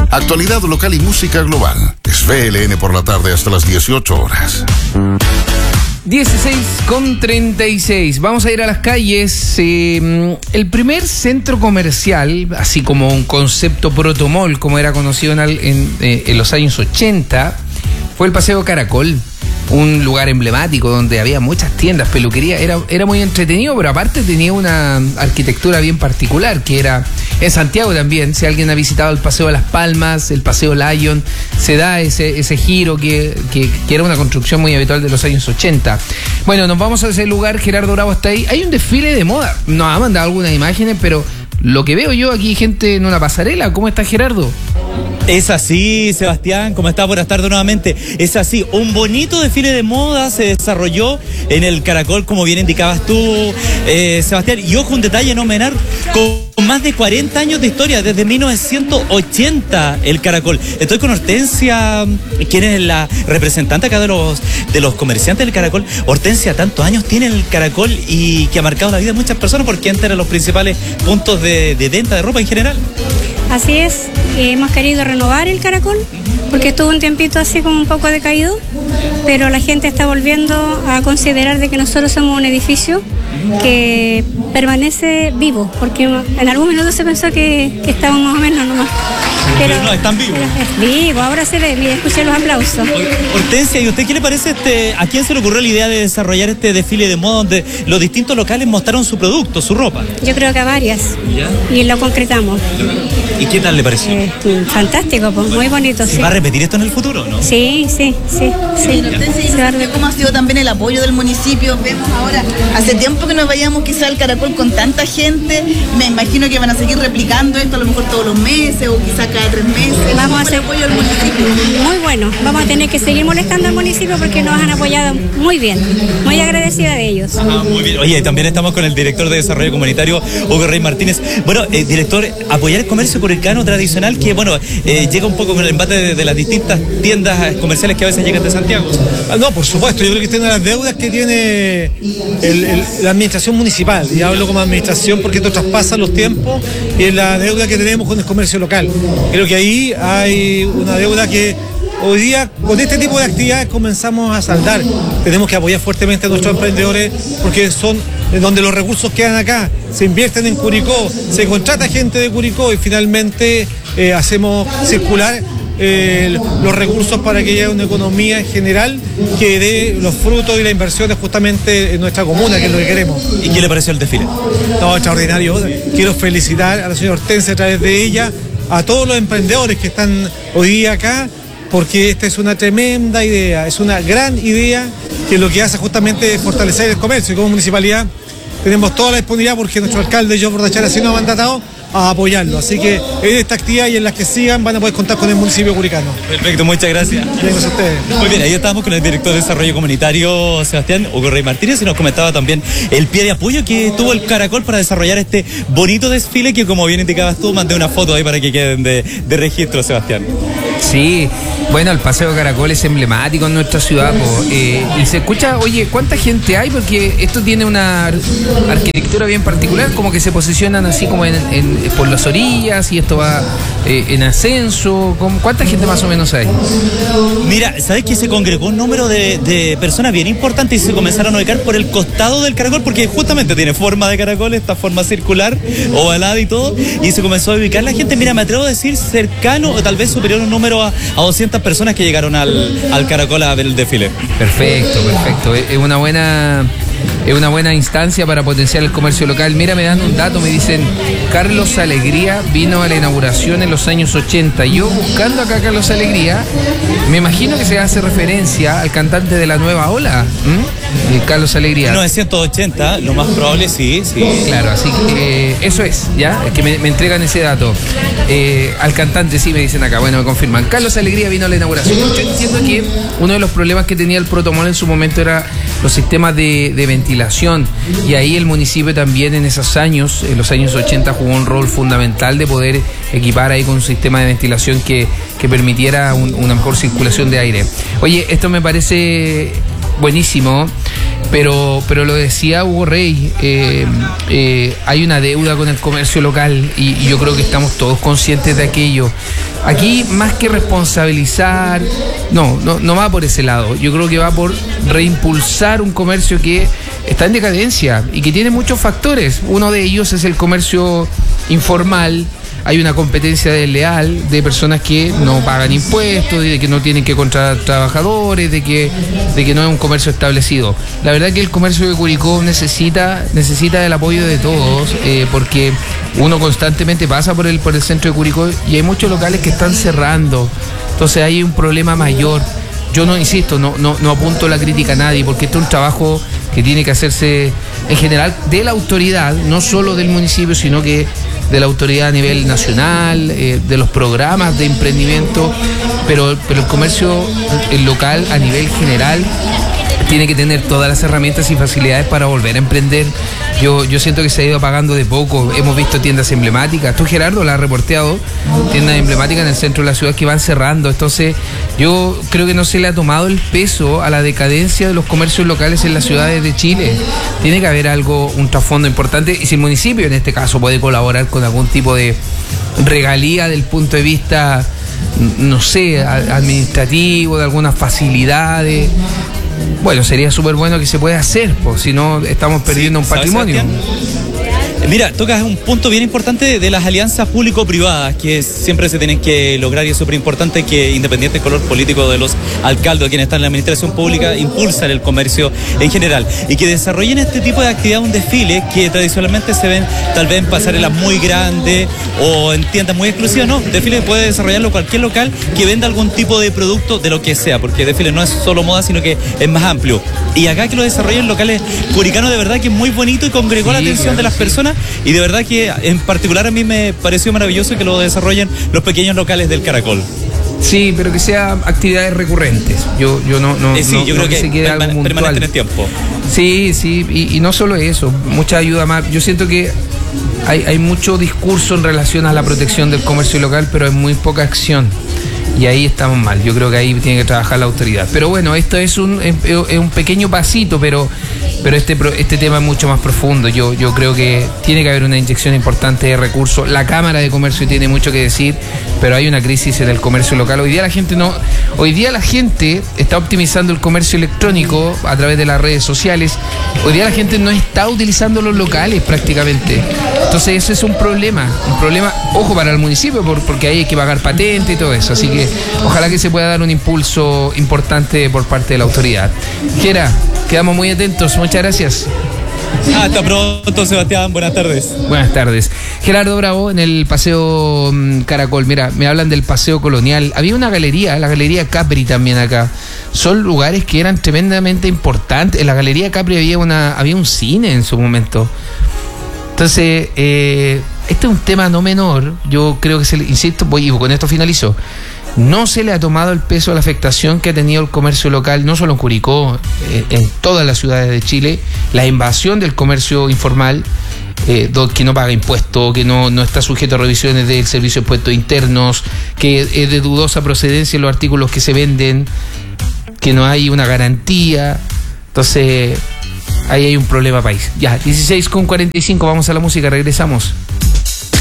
Actualidad local y música global. Es VLN por la tarde hasta las 18 horas. 16:36. Vamos a ir a las calles. El primer centro comercial, así como un concepto protomall, como era conocido en los años 80, fue el Paseo Caracol. Un lugar emblemático donde había muchas tiendas, peluquería, era muy entretenido, pero aparte tenía una arquitectura bien particular, que era en Santiago también. Si alguien ha visitado el Paseo de Las Palmas, el Paseo Lyon, se da ese giro que era una construcción muy habitual de los años 80. Bueno, nos vamos a ese lugar, Gerardo Bravo está ahí. Hay un desfile de moda, nos ha mandado algunas imágenes, pero lo que veo yo aquí, gente en una pasarela. ¿Cómo está, Gerardo? Es así, Sebastián, ¿cómo está? Buenas tardes nuevamente. Es así, un bonito desfile de moda se desarrolló en el Caracol, como bien indicabas tú, Sebastián. Y ojo, un detalle no menor, con más de 40 años de historia, desde 1980 el Caracol. Estoy con Hortensia, quien es la representante acá de los comerciantes del Caracol. Hortensia, tantos años tiene el Caracol y que ha marcado la vida de muchas personas porque antes eran los principales puntos de venta de ropa en general. Así es, hemos querido renovar el Caracol porque estuvo un tiempito así como un poco decaído, pero la gente está volviendo a considerar de que nosotros somos un edificio que permanece vivo, porque en algún minuto se pensó que estábamos más o menos nomás. Pero no, están vivos. Es vivo, ahora se ve, mire, escuché los aplausos. Hortensia, ¿y usted qué le parece a quién se le ocurrió la idea de desarrollar este desfile de moda donde los distintos locales mostraron su producto, su ropa? Yo creo que a varias. ¿Ya? Y lo concretamos. ¿Y qué tal le pareció? Fantástico, pues, muy bonito. ¿Se va a repetir esto en el futuro, no? Sí. ¿Cómo ha sido también el apoyo del municipio? Vemos ahora, hace tiempo que no vayamos quizá al Caracol con tanta gente. Me imagino que van a seguir replicando esto a lo mejor todos los meses o quizá cada 3 meses. Vamos a hacer apoyo al municipio. Muy bueno. Vamos a tener que seguir molestando al municipio porque nos han apoyado muy bien. Muy agradecida de ellos. Muy bien. Oye, también estamos con el director de Desarrollo Comunitario, Hugo Rey Martínez. Bueno, director, apoyar el comercio curicano tradicional que, bueno, llega un poco con el embate de las distintas tiendas comerciales que a veces llegan de Santiago. No, por supuesto. Yo creo que esta es una de las deudas que tiene la administración municipal. Y hablo como administración porque esto traspasa los tiempos y es la deuda que tenemos con el comercio local. Creo que ahí hay una deuda que hoy día con este tipo de actividades comenzamos a saldar. Tenemos que apoyar fuertemente a nuestros emprendedores porque son donde los recursos quedan acá, se invierten en Curicó, se contrata gente de Curicó y finalmente hacemos circular los recursos para que haya una economía en general que dé los frutos y las inversiones justamente en nuestra comuna, que es lo que queremos. ¿Y qué le pareció el desfile? No, extraordinario. Quiero felicitar a la señora Hortensia a través de ella, a todos los emprendedores que están hoy día acá, porque esta es una tremenda idea, es una gran idea que lo que hace justamente es fortalecer el comercio. Y como municipalidad tenemos toda la disponibilidad porque nuestro alcalde, John Bordachar, así nos ha mandatado a apoyarlo. Así que en esta actividad y en las que sigan van a poder contar con el municipio curicano. Perfecto, muchas gracias. Gracias a ustedes. Muy bien, ahí estábamos con el director de Desarrollo Comunitario, Sebastián Hugo Rey Martínez, y nos comentaba también el pie de apoyo que tuvo el Caracol para desarrollar este bonito desfile que, como bien indicabas tú, mandé una foto ahí para que queden de registro, Sebastián. Sí, bueno, el Paseo Caracol es emblemático en nuestra ciudad, y se escucha, oye, ¿cuánta gente hay? Porque esto tiene una arquitectura bien particular, como que se posicionan así como por las orillas y esto va en ascenso. ¿Cuánta gente más o menos hay? Mira, ¿sabes que se congregó un número de personas bien importante y se comenzaron a ubicar por el costado del caracol? Porque justamente tiene forma de caracol, esta forma circular, ovalada y todo, y se comenzó a ubicar la gente, mira, me atrevo a decir cercano o tal vez superior un número a 200 personas que llegaron al caracol a ver el desfile. Perfecto. Es una buena instancia para potenciar el comercio local. Mira, me dan un dato, me dicen Carlos Alegría vino a la inauguración en los años 80. Yo buscando acá a Carlos Alegría, me imagino que se hace referencia al cantante de la nueva ola, Carlos Alegría. 1980, lo más probable, sí. Claro, así que eso es, ¿ya? Que me entregan ese dato. Al cantante sí me dicen acá, bueno, me confirman. Carlos Alegría vino a la inauguración. Yo entiendo que uno de los problemas que tenía el Protomall en su momento era los sistemas de ventilación, y ahí el municipio también en esos años, en los años 80, jugó un rol fundamental de poder equipar ahí con un sistema de ventilación que permitiera una mejor circulación de aire. Oye, esto me parece buenísimo, pero lo decía Hugo Rey, hay una deuda con el comercio local y yo creo que estamos todos conscientes de aquello. aquí más que responsabilizar, no va por ese lado. Yo creo que va por reimpulsar un comercio que está en decadencia y que tiene muchos factores. Uno de ellos es el comercio informal. Hay una competencia desleal de personas que no pagan impuestos, de que no tienen que contratar trabajadores, de que no es un comercio establecido. La verdad que el comercio de Curicó necesita del apoyo de todos, porque uno constantemente pasa por el centro de Curicó y hay muchos locales que están cerrando. Entonces hay un problema mayor. Yo no apunto la crítica a nadie, porque este es un trabajo que tiene que hacerse en general de la autoridad, no solo del municipio, sino que de la autoridad a nivel nacional, de los programas de emprendimiento, pero el comercio local a nivel general tiene que tener todas las herramientas y facilidades para volver a emprender. Yo siento que se ha ido apagando de poco. Hemos visto tiendas emblemáticas. Tú, Gerardo, la has reporteado, tiendas emblemáticas en el centro de la ciudad que van cerrando. Entonces, yo creo que no se le ha tomado el peso a la decadencia de los comercios locales en las ciudades de Chile. Tiene que haber un trasfondo importante. Y si el municipio, en este caso, puede colaborar con algún tipo de regalía del punto de vista, no sé, administrativo, de algunas facilidades, bueno, sería súper bueno que se pueda hacer, pues, si no estamos perdiendo un patrimonio. Mira, tocas un punto bien importante de las alianzas público-privadas que siempre se tienen que lograr, y es súper importante que, independiente del color político de los alcaldes, quienes están en la administración pública, impulsan el comercio en general y que desarrollen este tipo de actividad, un desfile que tradicionalmente se ven tal vez en pasarelas muy grandes o en tiendas muy exclusivas. No, desfile puede desarrollarlo cualquier local que venda algún tipo de producto de lo que sea, porque desfile no es solo moda, sino que es más amplio. Y acá que lo desarrollen locales curicanos, de verdad que es muy bonito y congregó la atención de las personas. Y de verdad que en particular a mí me pareció maravilloso que lo desarrollen los pequeños locales del Caracol. Sí, pero que sean actividades recurrentes. Yo creo que se quede algo puntual. Permanente en el tiempo. Sí, y no solo eso, mucha ayuda más. Yo siento que hay mucho discurso en relación a la protección del comercio local, pero hay muy poca acción. Y ahí estamos mal. Yo creo que ahí tiene que trabajar la autoridad. Pero bueno, esto es un pequeño pasito, pero este tema es mucho más profundo. Yo creo que tiene que haber una inyección importante de recursos. La Cámara de Comercio tiene mucho que decir, pero hay una crisis en el comercio local. Hoy día la gente está optimizando el comercio electrónico a través de las redes sociales. Hoy día la gente no está utilizando los locales prácticamente. Entonces eso es un problema, ojo, para el municipio, porque ahí hay que pagar patente y todo eso. Así que ojalá que se pueda dar un impulso importante por parte de la autoridad. Gera, quedamos muy atentos. Muchas gracias. Hasta pronto, Sebastián. Buenas tardes. Buenas tardes. Gerardo Bravo, en el Paseo Caracol. Mira, me hablan del Paseo Colonial. Había una galería, la Galería Capri también acá. Son lugares que eran tremendamente importantes. En la Galería Capri había un cine en su momento. Entonces, este es un tema no menor. Yo creo que insisto, y con esto finalizo. No se le ha tomado el peso a la afectación que ha tenido el comercio local, no solo en Curicó, en todas las ciudades de Chile, la invasión del comercio informal, que no paga impuestos, que no está sujeto a revisiones del Servicio de Impuestos Internos, que es de dudosa procedencia en los artículos que se venden, que no hay una garantía. Entonces, ahí hay un problema país. Ya, 16:45, vamos a la música, regresamos.